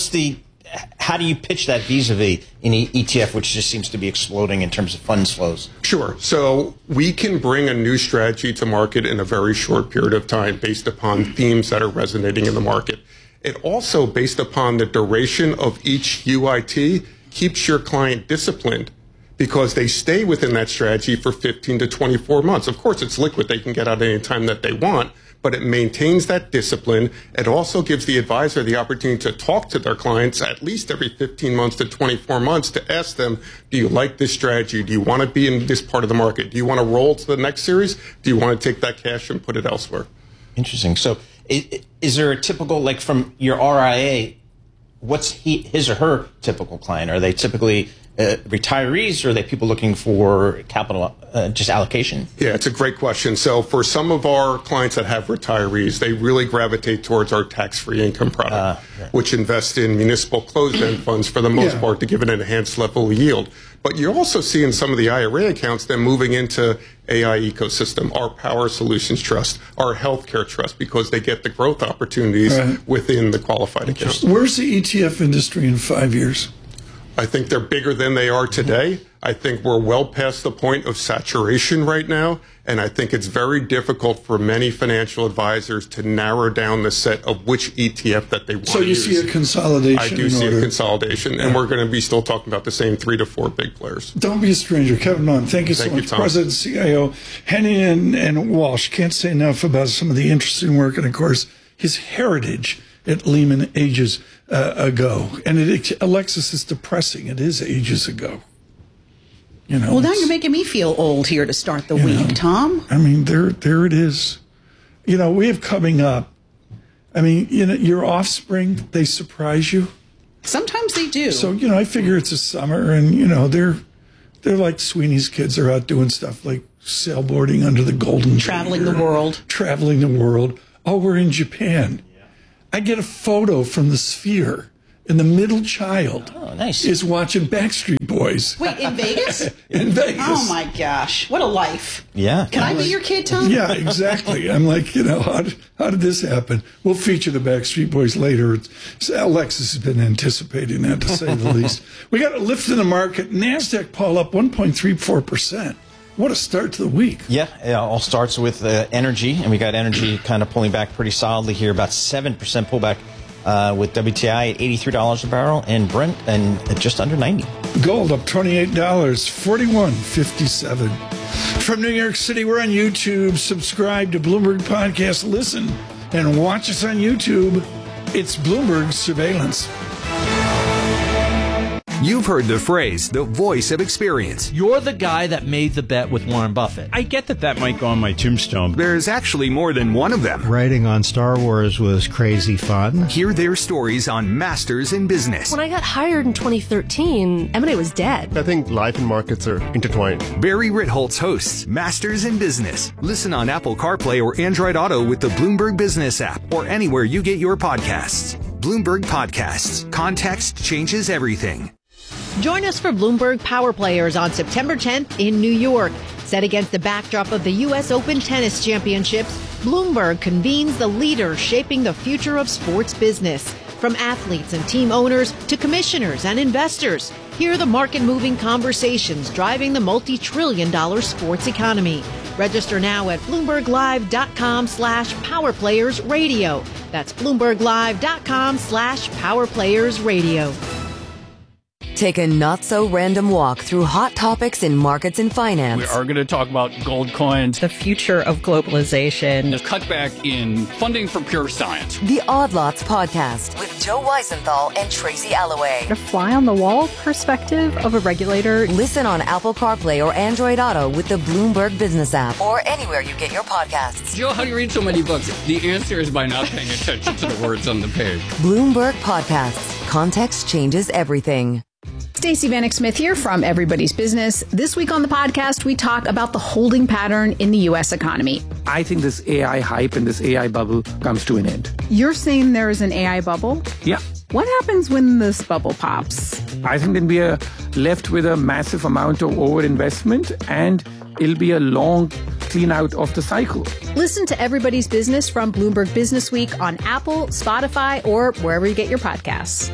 how do you pitch that vis-a-vis an ETF, which just seems to be exploding in terms of funds flows? Sure. So we can bring a new strategy to market in a very short period of time based upon themes that are resonating in the market. It also, based upon the duration of each UIT, keeps your client disciplined because they stay within that strategy for 15 to 24 months. Of course, it's liquid. They can get out any time that they want, but it maintains that discipline. It also gives the advisor the opportunity to talk to their clients at least every 15 months to 24 months to ask them, do you like this strategy? Do you want to be in this part of the market? Do you want to roll to the next series? Do you want to take that cash and put it elsewhere? Interesting. So is there a typical, like from your RIA, what's his or her typical client? Are they typically retirees, or are they people looking for capital, just allocation? Yeah, it's a great question. So for some of our clients that have retirees, they really gravitate towards our tax-free income product, which invests in municipal closed-end funds for the most part to give an enhanced level of yield. But you also see in some of the IRA accounts them moving into AI ecosystem, our Power Solutions Trust, our Healthcare Trust, because they get the growth opportunities within the qualified account. Where's the ETF industry in 5 years? I think they're bigger than they are today. I think we're well past the point of saturation right now, and I think it's very difficult for many financial advisors to narrow down the set of which ETF that they want to use. So you see a consolidation? I do see a consolidation, and we're going to be still talking about the same 3 to 4 big players. Don't be a stranger. Kevin Munn, thank you so much. Tom. President, CIO, Henny and Walsh. Can't say enough about some of the interesting work, and of course, his heritage at Lehman ages ago. And Alexis, is depressing. It is ages ago. You know, well, now you're making me feel old here to start the week, Tom. I mean, there it is. You know, we have coming up. I mean, you know, your offspring, they surprise you. Sometimes they do. So, you know, I figure it's a summer, and you know, they're like Sweeney's kids. They're out doing stuff like sailboarding under the Golden Traveling the world. Traveling the world. Oh, we're in Japan. I get a photo from the Sphere, and the middle child is watching Backstreet Boys. Wait, in Vegas? In Vegas. Oh, my gosh. What a life. Yeah. Can I be your kid, Tom? Yeah, exactly. I'm like, you know, how did this happen? We'll feature the Backstreet Boys later. Alexis has been anticipating that, to say the least. We got a lift in the market. NASDAQ, Paul, up 1.34%. What a start to the week. Yeah, it all starts with energy, and we got energy kind of pulling back pretty solidly here, about 7% pullback with WTI at $83 a barrel and Brent and just under 90. Gold up $28, $41.57. From New York City, we're on YouTube. Subscribe to Bloomberg Podcast. Listen and watch us on YouTube. It's Bloomberg Surveillance. You've heard the phrase, the voice of experience. You're the guy that made the bet with Warren Buffett. I get that might go on my tombstone. There's actually more than one of them. Writing on Star Wars was crazy fun. Hear their stories on Masters in Business. When I got hired in 2013, M&A was dead. I think life and markets are intertwined. Barry Ritholtz hosts Masters in Business. Listen on Apple CarPlay or Android Auto with the Bloomberg Business app or anywhere you get your podcasts. Bloomberg Podcasts. Context changes everything. Join us for Bloomberg Power Players on September 10th in New York. Set against the backdrop of the U.S. Open Tennis Championships, Bloomberg convenes the leaders shaping the future of sports business. From athletes and team owners to commissioners and investors, hear the market-moving conversations driving the multi-trillion-dollar sports economy. Register now at BloombergLive.com/PowerPlayersRadio. That's BloombergLive.com/PowerPlayersRadio. Take a not-so-random walk through hot topics in markets and finance. We are going to talk about gold coins, the future of globalization, the cutback in funding for pure science. The Odd Lots Podcast with Joe Weisenthal and Tracy Alloway. The fly-on-the-wall perspective of a regulator. Listen on Apple CarPlay or Android Auto with the Bloomberg Business app or anywhere you get your podcasts. Joe, how do you read so many books? The answer is by not paying attention to the words on the page. Bloomberg Podcasts. Context changes everything. Stacey Vanek Smith here from Everybody's Business. This week on the podcast, we talk about the holding pattern in the U.S. economy. I think this AI hype and this AI bubble comes to an end. You're saying there is an AI bubble? Yeah. What happens when this bubble pops? I think then we are left with a massive amount of overinvestment, and it'll be a long clean out of the cycle. Listen to Everybody's Business from Bloomberg Business Week on Apple, Spotify, or wherever you get your podcasts.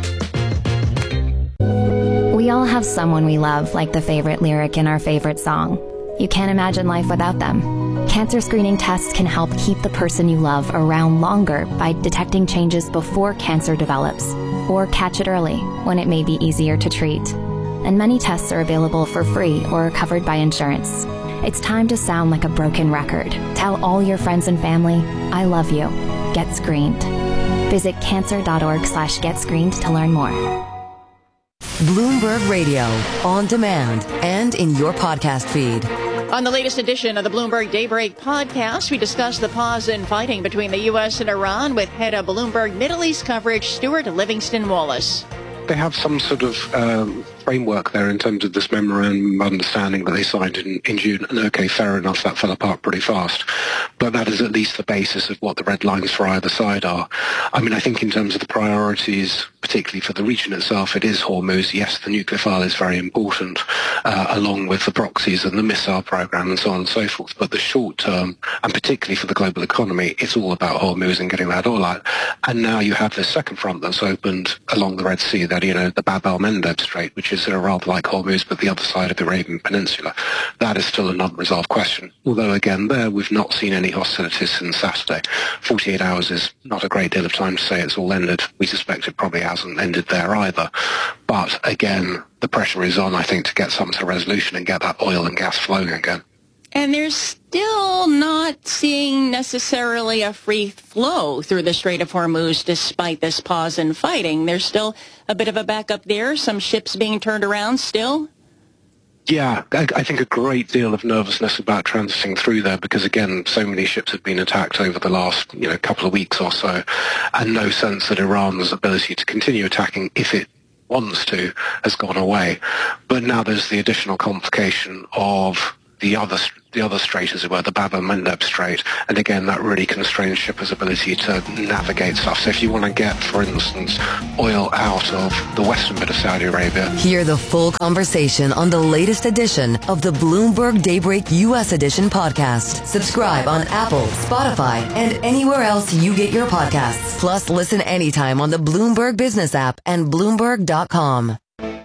We all have someone we love, like the favorite lyric in our favorite song. You can't imagine life without them. Cancer screening tests can help keep the person you love around longer by detecting changes before cancer develops, or catch it early when it may be easier to treat. And many tests are available for free or covered by insurance. It's time to sound like a broken record. Tell all your friends and family, I love you. Get screened. Visit cancer.org/getscreened to learn more. Bloomberg Radio, on demand and in your podcast feed. On the latest edition of the Bloomberg Daybreak podcast, we discuss the pause in fighting between the U.S. and Iran with head of Bloomberg Middle East coverage, Stuart Livingston Wallace. They have some sort of framework there in terms of this memorandum of understanding that they signed in June. And okay, fair enough, that fell apart pretty fast. But that is at least the basis of what the red lines for either side are. I mean, I think in terms of the priorities, particularly for the region itself, it is Hormuz. Yes, the nuclear file is very important, along with the proxies and the missile program and so on and so forth. But the short term, and particularly for the global economy, it's all about Hormuz and getting that oil out. And now you have this second front that's opened along the Red Sea, that, the Bab el-Mandeb Strait, which is rather like Hormuz, but the other side of the Arabian Peninsula. That is still an unresolved question. Although, again, there we've not seen any hostilities since Saturday. 48 hours is not a great deal of time to say it's all ended. We suspect it probably hasn't ended there either. But, again, the pressure is on, I think, to get some sort of resolution and get that oil and gas flowing again. And they're still not seeing necessarily a free flow through the Strait of Hormuz despite this pause in fighting. There's still a bit of a backup there, some ships being turned around still. Yeah, I think a great deal of nervousness about transiting through there because, again, so many ships have been attacked over the last, couple of weeks or so, and no sense that Iran's ability to continue attacking, if it wants to, has gone away. But now there's the additional complication of the other strait, as it were, the Bab el-Mandeb Strait, and again, that really constrains shippers' ability to navigate stuff. So if you want to get, for instance, oil out of the western bit of Saudi Arabia. Hear the full conversation on the latest edition of the Bloomberg Daybreak U.S. Edition podcast. Subscribe on Apple, Spotify, and anywhere else you get your podcasts. Plus, listen anytime on the Bloomberg Business app and Bloomberg.com.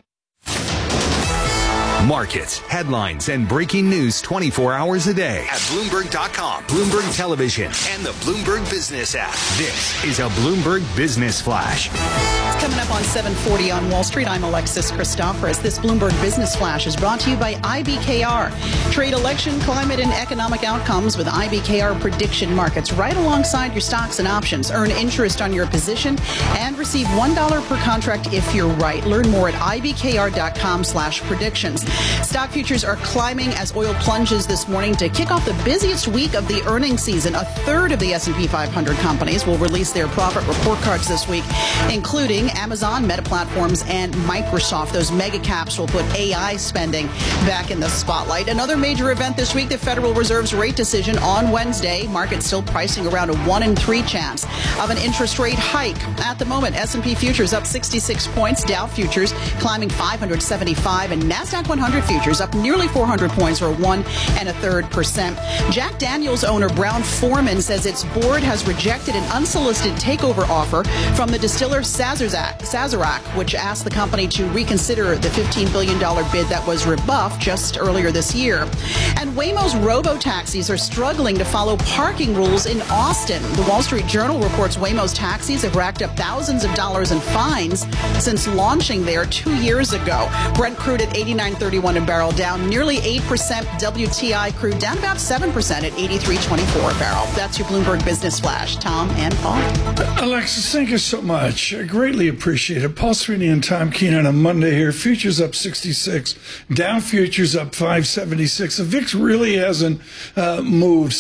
Markets, headlines, and breaking news 24 hours a day at Bloomberg.com, Bloomberg Television, and the Bloomberg Business app. This is a Bloomberg Business Flash. Coming up on 740 on Wall Street, I'm Alexis Christoforous. This Bloomberg Business Flash is brought to you by IBKR. Trade election, climate, and economic outcomes with IBKR prediction markets right alongside your stocks and options. Earn interest on your position and receive $1 per contract if you're right. Learn more at ibkr.com/predictions. Stock futures are climbing as oil plunges this morning to kick off the busiest week of the earnings season. A third of the S&P 500 companies will release their profit report cards this week, including Amazon, Meta Platforms, and Microsoft. Those mega caps will put AI spending back in the spotlight. Another major event this week, the Federal Reserve's rate decision on Wednesday. Markets still pricing around a 1 in 3 chance of an interest rate hike. At the moment, S&P futures up 66 points, Dow futures climbing 575, and NASDAQ 100 futures up nearly 400 points, or 1 1/3%. Jack Daniels owner Brown-Forman says its board has rejected an unsolicited takeover offer from the distiller Sazerac, which asked the company to reconsider the $15 billion bid that was rebuffed just earlier this year. And Waymo's robo-taxis are struggling to follow parking rules in Austin. The Wall Street Journal reports Waymo's taxis have racked up thousands of dollars in fines since launching there 2 years ago. Brent crude at $89.31 a barrel, down nearly 8%. WTI crude down about 7% at $83.24 a barrel. That's your Bloomberg Business Flash. Tom and Paul. Alexis, thank you so much. I greatly appreciate it. Paul Sweeney and Tom Keenan on Monday here. Futures up 66. Dow futures up 576. The VIX really hasn't moved.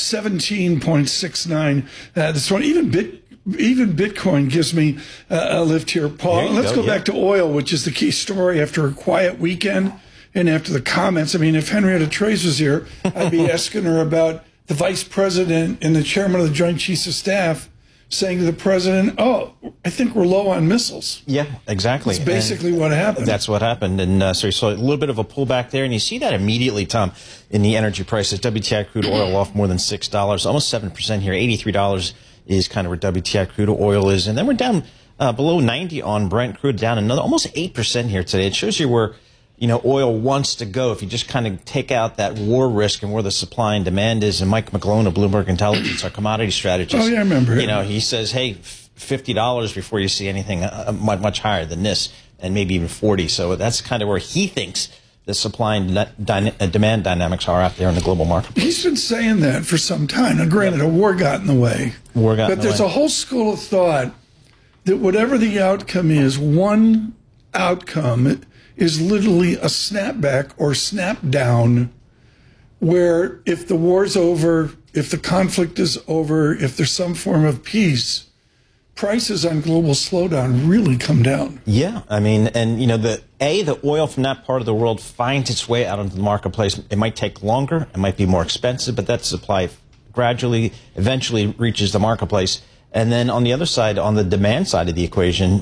17.69 this one. Even Bitcoin gives me a lift here, Paul. Let's go back to oil, which is the key story after a quiet weekend. And after the comments, I mean, if Henrietta Trace was here, I'd be asking her about the vice president and the chairman of the Joint Chiefs of Staff saying to the president, oh, I think we're low on missiles. Yeah, exactly. That's basically what happened. That's what happened. And so you saw a little bit of a pullback there. And you see that immediately, Tom, in the energy prices. WTI crude oil off more than $6, almost 7% here. $83 is kind of where WTI crude oil is. And then we're down below 90 on Brent crude, down another almost 8% here today. It shows you where oil wants to go if you just kind of take out that war risk and where the supply and demand is. And Mike McGlone of Bloomberg Intelligence, our commodity strategist. Oh, yeah, I remember. He says, hey, $50 before you see anything much higher than this, and maybe even 40. So that's kind of where he thinks the supply and demand dynamics are out there in the global market. He's been saying that for some time. Now, granted, a war got in the way. But there's a whole school of thought that whatever the outcome is, one outcome is literally a snapback or snap down, where if the war's over, if the conflict is over, if there's some form of peace, prices on global slowdown really come down. Yeah, I mean, and the oil from that part of the world finds its way out into the marketplace. It might take longer, it might be more expensive, but that supply gradually, eventually reaches the marketplace. And then on the other side, on the demand side of the equation,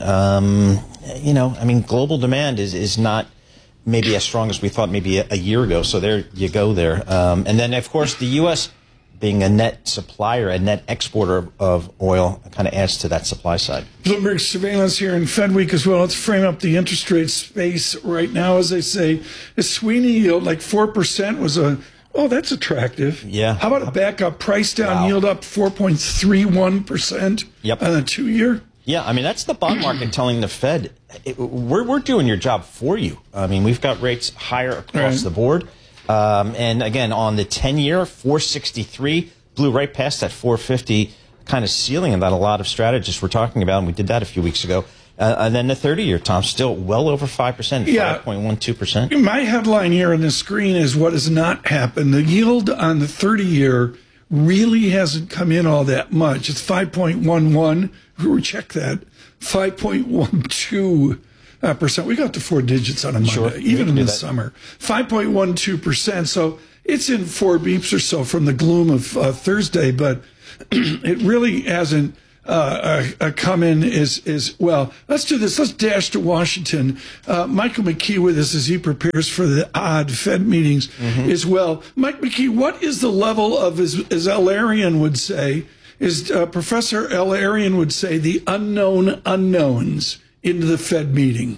global demand is not maybe as strong as we thought maybe a year ago. So there you go there. And then, of course, the U.S. being a net supplier, a net exporter of oil, kind of adds to that supply side. Bloomberg surveillance here in Fed Week as well. Let's frame up the interest rate space right now. As they say, a Sweeney yield like 4% was that's attractive. Yeah. How about a backup price down yield up 4.31% on a 2-year? Yeah, I mean, that's the bond market telling the Fed, we're doing your job for you. I mean, we've got rates higher across the board. And again, on the 10-year, 463, blew right past that 450 kind of ceiling that a lot of strategists were talking about, and we did that a few weeks ago. And then the 30-year, Tom, still well over 5%, 5.12%. My headline here on the screen is what has not happened. The yield on the 30-year really hasn't come in all that much. It's 5.11. We check that. 5.12%. We got to 4 digits on a Monday, even in the summer. 5.12%. So it's in 4 beeps or so from the gloom of Thursday, but it really hasn't come in as well. Let's do this. Let's dash to Washington. Michael McKee with us as he prepares for the odd Fed meetings as well. Mike McKee, what is the level of, as L. Arian would say, Professor L. Arian would say, the unknown unknowns into the Fed meeting?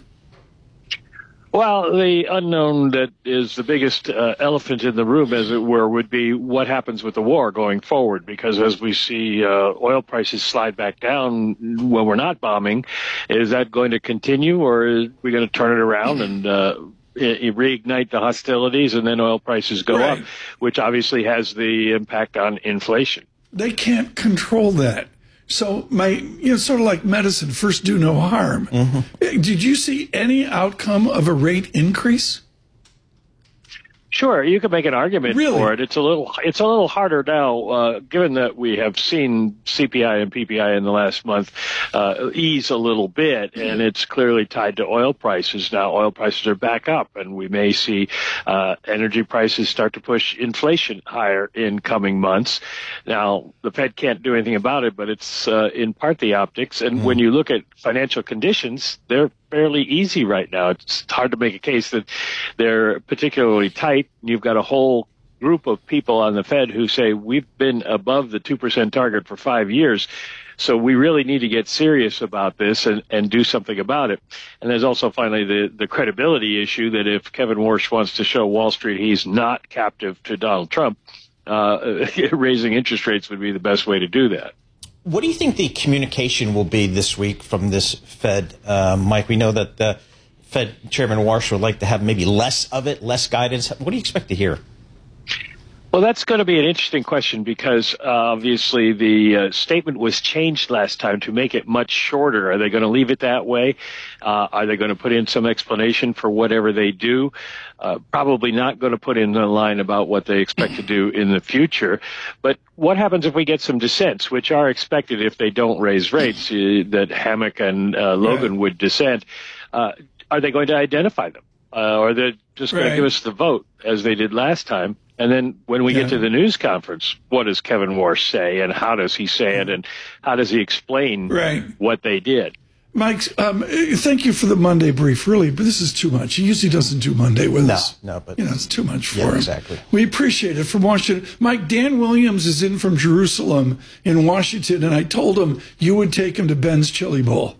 Well, the unknown that is the biggest elephant in the room, as it were, would be what happens with the war going forward. Because as we see oil prices slide back down when we're not bombing, is that going to continue, or are we going to turn it around and reignite the hostilities and then oil prices go up, which obviously has the impact on inflation? They can't control that. So sort of like medicine, first do no harm. Did you see any outcome of a rate increase? Sure, you could make an argument for it. It's a little harder now, given that we have seen CPI and PPI in the last month ease a little bit, and it's clearly tied to oil prices. Now oil prices are back up, and we may see energy prices start to push inflation higher in coming months. Now the Fed can't do anything about it, but it's in part the optics. And when you look at financial conditions, they're fairly easy right now. It's hard to make a case that they're particularly tight. You've got a whole group of people on the Fed who say we've been above the 2% target for 5 years. So we really need to get serious about this and do something about it. And there's also finally the credibility issue that if Kevin Warsh wants to show Wall Street he's not captive to Donald Trump, raising interest rates would be the best way to do that. What do you think the communication will be this week from this Fed, Mike? We know that the Fed Chairman Warsh would like to have maybe less of it, less guidance. What do you expect to hear? Well, that's going to be an interesting question because obviously the statement was changed last time to make it much shorter. Are they going to leave it that way? Are they going to put in some explanation for whatever they do? Probably not going to put in a line about what they expect to do in the future. But what happens if we get some dissents, which are expected if they don't raise rates, that Hammack and Logan would dissent? Are they going to identify them? Or are they just going to give us the vote as they did last time? And then when we get to the news conference, what does Kevin Warsh say, and how does he say it, and how does he explain what they did? Mike, thank you for the Monday brief, really, but this is too much. He usually doesn't do Monday with us. No, but it's too much for him. Exactly. We appreciate it from Washington. Mike, Dan Williams is in from Jerusalem in Washington, and I told him you would take him to Ben's Chili Bowl.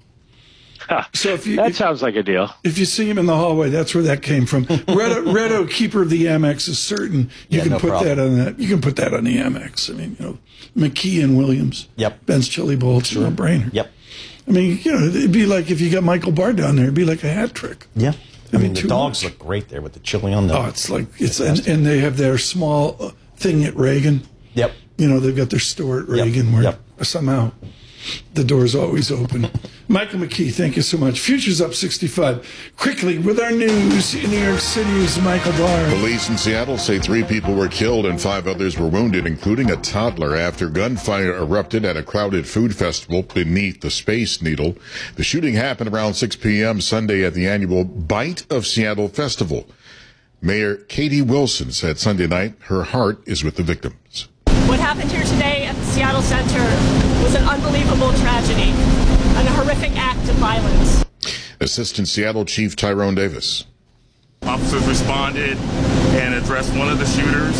So that sounds like a deal. If you see him in the hallway, that's where that came from. Redo, keeper of the Amex, is certain. You can put that on that. You can put that on the Amex. I mean, McKee and Williams. Yep. Ben's Chili Bowl. It's a no-brainer. Yep. I mean, it'd be like if you got Michael Barr down there. It'd be like a hat trick. Yeah. I mean, the dogs look great there with the chili on them. Oh, it's like and they have their small thing at Reagan. Yep. They've got their store at Reagan where somehow the door's always open. Michael McKee, thank you so much. Futures up 65. Quickly, with our news in New York City is Michael Barr. Police in Seattle say 3 people were killed and 5 others were wounded, including a toddler, after gunfire erupted at a crowded food festival beneath the Space Needle. The shooting happened around 6 p.m. Sunday at the annual Bite of Seattle Festival. Mayor Katie Wilson said Sunday night her heart is with the victims. What happened here today at the Seattle Center was an unbelievable tragedy and a horrific act of violence. Assistant Seattle Chief Tyrone Davis. Officers responded and addressed one of the shooters.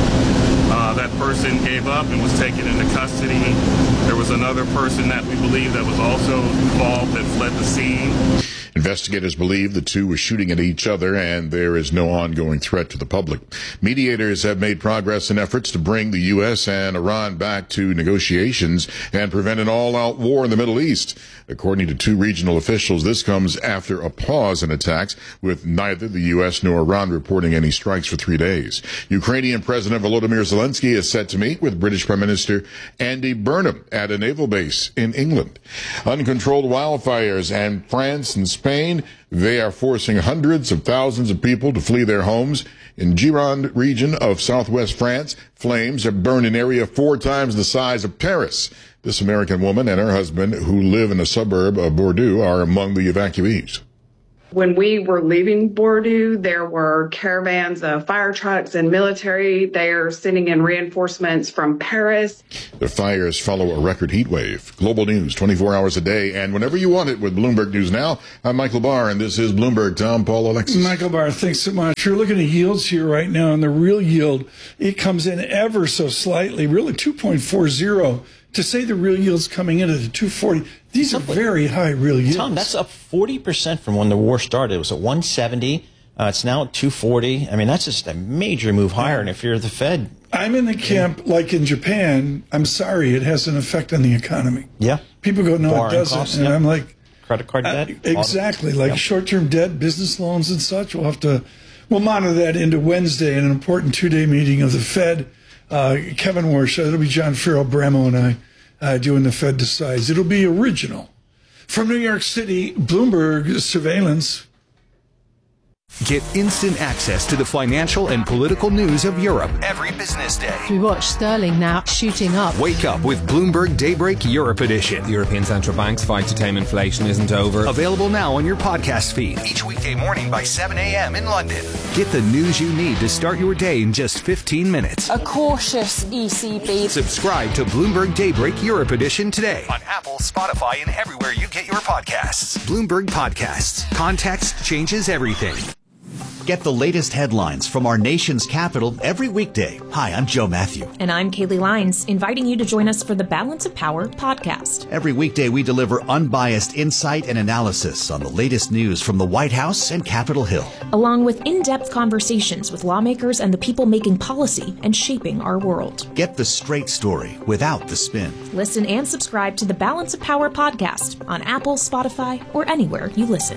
That person gave up and was taken into custody. There was another person that we believe that was also involved that fled the scene. Investigators believe the two were shooting at each other, and there is no ongoing threat to the public. Mediators have made progress in efforts to bring the U.S. and Iran back to negotiations and prevent an all-out war in the Middle East. According to two regional officials, this comes after a pause in attacks, with neither the U.S. nor Iran reporting any strikes for 3 days. Ukrainian President Volodymyr Zelensky is set to meet with British Prime Minister Andy Burnham at a naval base in England. Uncontrolled wildfires in France and Spain, they are forcing hundreds of thousands of people to flee their homes. In Gironde region of southwest France, flames have burned an area 4 times the size of Paris. This American woman and her husband, who live in a suburb of Bordeaux, are among the evacuees. When we were leaving Bordeaux, there were caravans of fire trucks and military. They are sending in reinforcements from Paris. The fires follow a record heat wave. Global news 24 hours a day and whenever you want it with Bloomberg News Now. I'm Michael Barr, and this is Bloomberg. Tom, Paul, Alexis. Michael Barr, thanks so much. You're looking at yields here right now, and the real yield, it comes in ever so slightly, really 2.40. To say the real yield's coming in at a 240, these are very high real yields. Tom, that's up 40% from when the war started. It was at 170. It's now at 240. I mean, that's just a major move higher. And if you're the Fed, I'm in the camp, like in Japan, I'm sorry, it has an effect on the economy. Yeah. People go, no, Borrowing it doesn't. costs, and I'm like, credit card debt? Exactly. Like short-term debt, business loans and such. We'll monitor that into Wednesday in an important 2-day meeting of the Fed. Kevin Warsh, it'll be John Farrell, Bramo, and I doing the Fed Decides. It'll be original. From New York City, Bloomberg Surveillance. Get instant access to the financial and political news of Europe every business day. We watch sterling now shooting up. Wake up with Bloomberg Daybreak Europe Edition. The European Central Bank's fight to tame inflation isn't over. Available now on your podcast feed each weekday morning by 7 a.m. in London. Get the news you need to start your day in just 15 minutes. A cautious ECB. Subscribe to Bloomberg Daybreak Europe Edition today on Apple, Spotify, and everywhere you get your podcasts. Bloomberg Podcasts. Context changes everything. Get the latest headlines from our nation's capital every weekday. Hi, I'm Joe Matthew. And I'm Kaylee Lyons, inviting you to join us for the Balance of Power podcast. Every weekday, we deliver unbiased insight and analysis on the latest news from the White House and Capitol Hill, along with in-depth conversations with lawmakers and the people making policy and shaping our world. Get the straight story without the spin. Listen and subscribe to the Balance of Power podcast on Apple, Spotify, or anywhere you listen.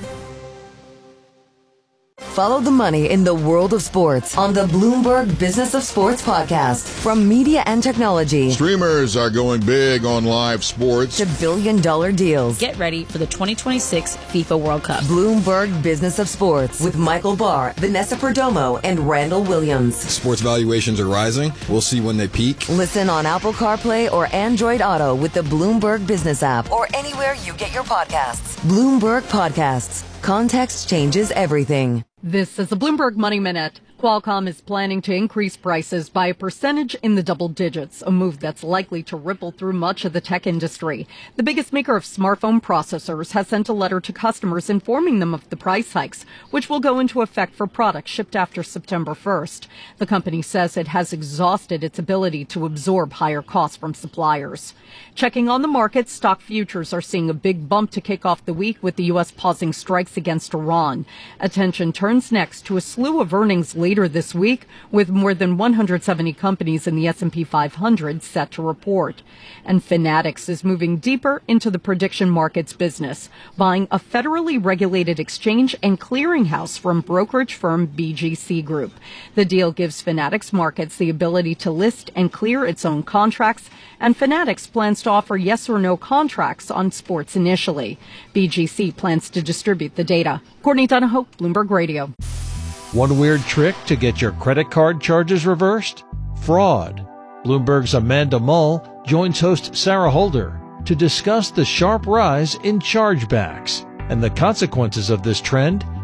Follow the money in the world of sports on the Bloomberg Business of Sports podcast. From media and technology, Streamers are going big on live sports, to billion-dollar deals. Get ready for the 2026 FIFA World Cup. Bloomberg Business of Sports with Michael Barr, Vanessa Perdomo, and Randall Williams. Sports valuations are rising. We'll see when they peak. Listen on Apple CarPlay or Android Auto with the Bloomberg Business app or anywhere you get your podcasts. Bloomberg Podcasts. Context changes everything. This is the Bloomberg Money Minute. Qualcomm is planning to increase prices by a percentage in the double digits, a move that's likely to ripple through much of the tech industry. The biggest maker of smartphone processors has sent a letter to customers informing them of the price hikes, which will go into effect for products shipped after September 1st. The company says it has exhausted its ability to absorb higher costs from suppliers. Checking on the markets, stock futures are seeing a big bump to kick off the week with the U.S. pausing strikes against Iran. Attention turns next to a slew of earnings later this week, with more than 170 companies in the S&P 500 set to report. And Fanatics is moving deeper into the prediction markets business, buying a federally regulated exchange and clearinghouse from brokerage firm BGC Group. The deal gives Fanatics Markets the ability to list and clear its own contracts, and Fanatics plans to offer yes or no contracts on sports initially. BGC plans to distribute the data. Courtney Donahoe, Bloomberg Radio. One weird trick to get your credit card charges reversed? Fraud. Bloomberg's Amanda Mull joins host Sarah Holder to discuss the sharp rise in chargebacks and the consequences of this trend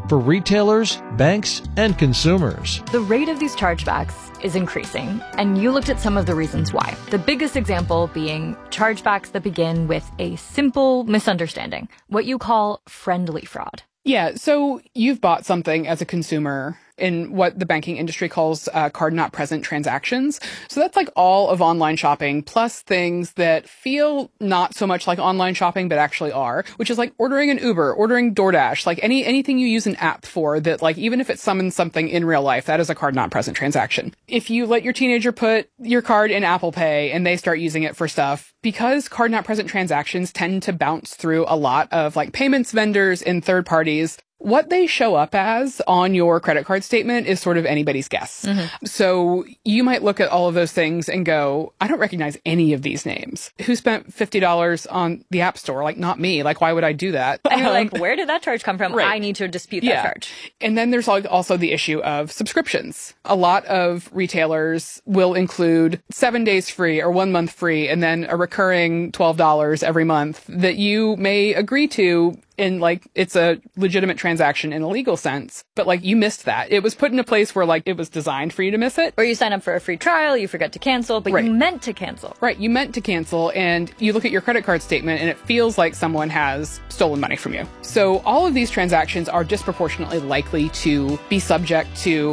for retailers, banks, and consumers. The rate of these chargebacks is increasing, and you looked at some of the reasons why. The biggest example being chargebacks that begin with a simple misunderstanding, what you call friendly fraud. Yeah, so you've bought something as a consumer in what the banking industry calls card not present transactions. So that's like all of online shopping plus things that feel not so much like online shopping, but actually are, which is like ordering an Uber, ordering DoorDash, like anything you use an app for that, like, even if it summons something in real life, that is a card not present transaction. If you let your teenager put your card in Apple Pay and they start using it for stuff, because card not present transactions tend to bounce through a lot of like payments vendors and third parties, what they show up as on your credit card statement is sort of anybody's guess. Mm-hmm. So you might look at all of those things and go, I don't recognize any of these names. Who spent $50 on the App Store? Like, not me. Like, why would I do that? And you're like, where did that charge come from? Right. I need to dispute that charge. And then there's also the issue of subscriptions. A lot of retailers will include 7 days free or 1 month free and then a recurring $12 every month that you may agree to. And like, it's a legitimate transaction in a legal sense, but like, you missed that. It was put in a place where like, it was designed for you to miss it. Or you sign up for a free trial, you forget to cancel, but you meant to cancel. Right. You meant to cancel, and you look at your credit card statement and it feels like someone has stolen money from you. So all of these transactions are disproportionately likely to be subject to